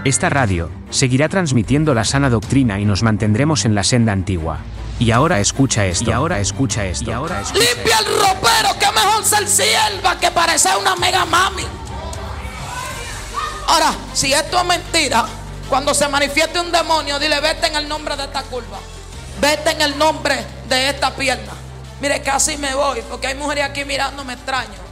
Esta radio seguirá transmitiendo la sana doctrina y nos mantendremos en la senda antigua. Y ahora escucha esto. Limpia el ropero, que mejor ser sierva que parecer una mega mami. Ahora, si esto es mentira, cuando se manifieste un demonio, dile: vete en el nombre de esta curva, vete en el nombre de esta pierna. Mire, casi me voy, porque hay mujeres aquí mirándome extraño.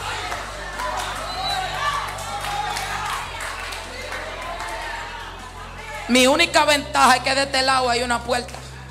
Mi única ventaja es que de este lado hay una puerta.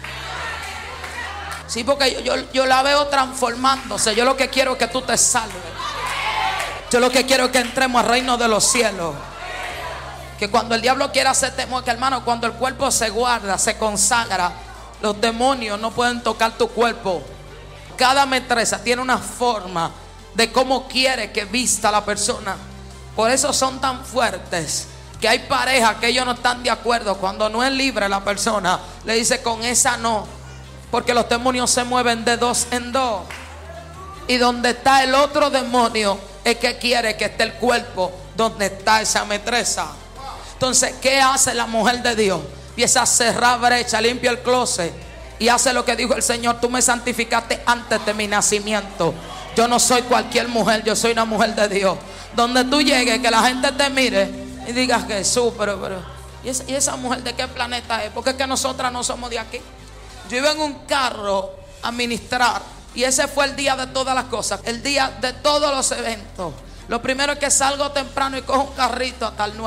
Sí, porque yo la veo transformándose. Yo lo que quiero es que tú te salves. Yo lo que quiero es que entremos al reino de los cielos. Que cuando el diablo quiera hacerte mueca, hermano, cuando el cuerpo se guarda, se consagra, los demonios no pueden tocar tu cuerpo. Cada metresa tiene una forma de cómo quiere que vista la persona. Por eso son tan fuertes, que hay parejas que ellos no están de acuerdo. Cuando no es libre la persona, le dice: con esa no. Porque los demonios se mueven de dos en dos. Y donde está el otro demonio es que quiere que esté el cuerpo donde está esa metresa. Entonces, ¿qué hace la mujer de Dios? Empieza a cerrar brecha, limpia el closet y hace lo que dijo el Señor: tú me santificaste antes de mi nacimiento. Yo no soy cualquier mujer, yo soy una mujer de Dios. Donde tú llegues, que la gente te mire y digas: Jesús, pero ¿y esa mujer de qué planeta es? Porque es que nosotras no somos de aquí. Yo iba en un carro a ministrar y ese fue el día de todas las cosas, el día de todos los eventos. Lo primero es que salgo temprano y cojo un carrito hasta el 9.